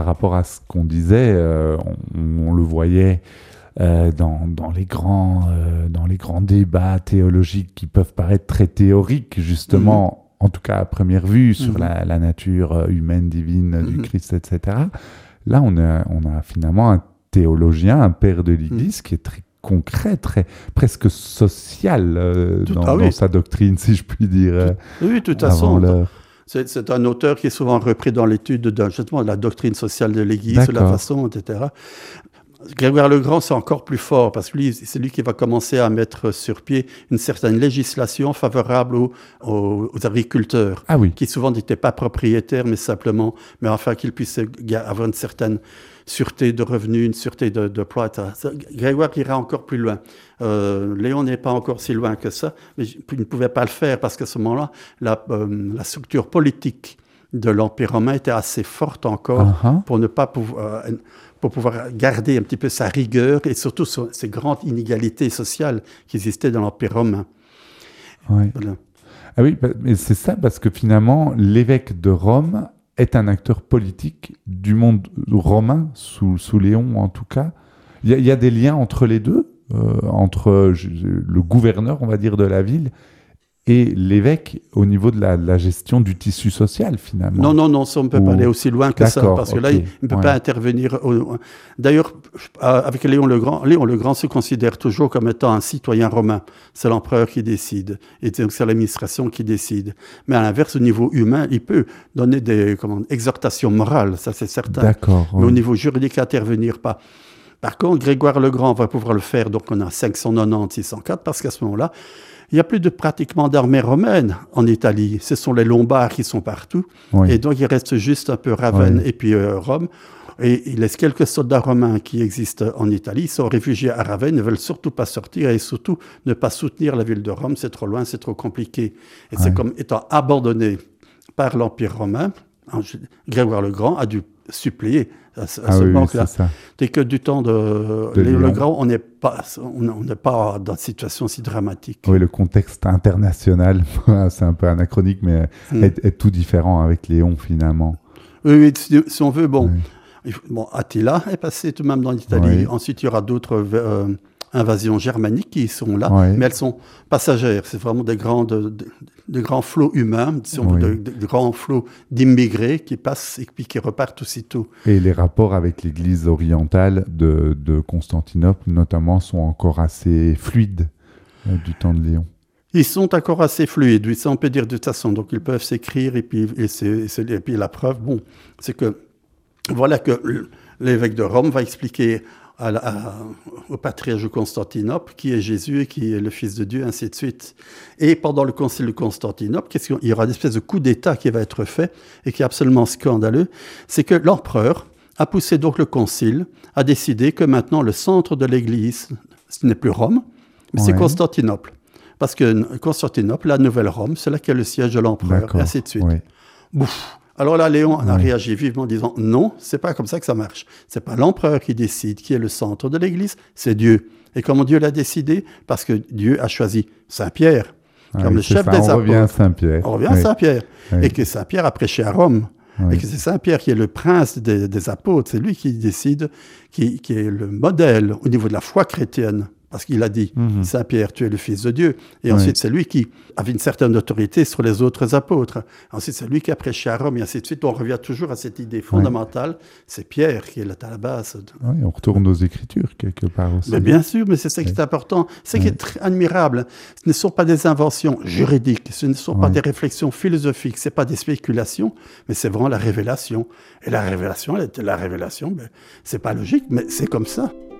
par rapport à ce qu'on disait, on le voyait dans les grands débats théologiques qui peuvent paraître très théoriques, justement, en tout cas à première vue, sur la nature humaine, divine du Christ, etc. Là, on a finalement un théologien, un père de l'Église qui est très concret, presque social dans sa doctrine, si je puis dire. Oui, de toute façon. C'est un auteur qui est souvent repris dans l'étude justement de la doctrine sociale de l'Église, de la façon, etc. Grégoire le Grand, c'est encore plus fort, parce que c'est lui qui va commencer à mettre sur pied une certaine législation favorable aux agriculteurs, qui souvent n'étaient pas propriétaires, mais afin qu'ils puissent avoir une certaine sûreté de revenus, une sûreté de proie, etc. Grégoire ira encore plus loin. Léon n'est pas encore si loin que ça, mais il ne pouvait pas le faire, parce qu'à ce moment-là, la structure politique de l'Empire romain était assez forte encore pour ne pas pouvoir... pour pouvoir garder un petit peu sa rigueur et surtout ces grandes inégalités sociales qui existaient dans l'Empire romain. Oui. Voilà. Ah oui, mais c'est ça, parce que finalement, l'évêque de Rome est un acteur politique du monde romain, sous Léon en tout cas. Il y a des liens entre les deux, entre le gouverneur, on va dire, de la ville, et l'évêque au niveau de la gestion du tissu social, finalement. Non, ça, on ne peut pas aller aussi loin que ça, parce que là, il ne peut pas intervenir. D'ailleurs, avec Léon le Grand se considère toujours comme étant un citoyen romain. C'est l'empereur qui décide, et donc c'est l'administration qui décide. Mais à l'inverse, au niveau humain, il peut donner des exhortations morales, ça c'est certain. Mais au niveau juridique, intervenir pas. Par contre, Grégoire le Grand va pouvoir le faire, donc on a 590-604, parce qu'à ce moment-là, il n'y a plus pratiquement d'armée romaine en Italie. Ce sont les Lombards qui sont partout. Et donc, il reste juste un peu Ravenne et puis Rome. Et il laisse quelques soldats romains qui existent en Italie. Ils sont réfugiés à Ravenne, ne veulent surtout pas sortir et surtout ne pas soutenir la ville de Rome. C'est trop loin, c'est trop compliqué. Et c'est comme étant abandonné par l'Empire romain. Grégoire le Grand a dû suppléer à ce manque-là. Dès que du temps de Léon le Grand, on n'est pas dans une situation si dramatique. Oui, le contexte international, c'est un peu anachronique, mais est tout différent avec Léon, finalement. Oui, si on veut, Attila est passé tout de même dans l'Italie. Ensuite, il y aura d'autres invasions germaniques qui sont là, mais elles sont passagères. C'est vraiment des grands flots humains, de grands flots d'immigrés qui passent et puis qui repartent aussitôt. Et les rapports avec l'Église orientale de Constantinople, notamment, sont encore assez fluides du temps de Léon. Ils sont encore assez fluides, oui, ça on peut dire de toute façon. Donc ils peuvent s'écrire et puis la preuve, c'est que voilà que l'évêque de Rome va expliquer au patriarche de Constantinople qui est Jésus et qui est le Fils de Dieu, ainsi de suite. Et pendant le concile de Constantinople, il y aura une espèce de coup d'État qui va être fait et qui est absolument scandaleux. C'est que l'empereur a poussé donc le concile à décider que maintenant le centre de l'Église, ce n'est plus Rome, mais c'est Constantinople. Parce que Constantinople, la nouvelle Rome, c'est là qu'est le siège de l'empereur, et ainsi de suite. Bouf. Alors là, Léon a réagi vivement en disant « Non, c'est pas comme ça que ça marche. C'est pas l'empereur qui décide qui est le centre de l'Église, c'est Dieu. Et comment Dieu l'a décidé? Parce que Dieu a choisi Saint-Pierre comme le chef des apôtres. On revient à Saint-Pierre. Et que Saint-Pierre a prêché à Rome. Et que c'est Saint-Pierre qui est le prince des apôtres. C'est lui qui décide, qui est le modèle au niveau de la foi chrétienne. Parce qu'il a dit, Saint-Pierre, tu es le Fils de Dieu. Et ensuite, c'est lui qui avait une certaine autorité sur les autres apôtres. Ensuite, c'est lui qui a prêché à Rome, et ainsi de suite. On revient toujours à cette idée fondamentale. C'est Pierre qui est à la base. Oui, on retourne aux Écritures, quelque part aussi. Mais bien sûr, mais c'est ça qui est important. C'est qui est très admirable. Ce ne sont pas des inventions juridiques, ce ne sont pas des réflexions philosophiques, ce n'est pas des spéculations, mais c'est vraiment la révélation. Et la révélation, c'est pas logique, mais c'est comme ça.